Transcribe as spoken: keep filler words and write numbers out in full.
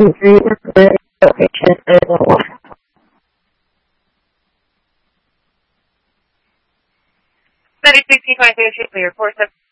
three, location nine one one. ninety-six, you find your ship for your four seven.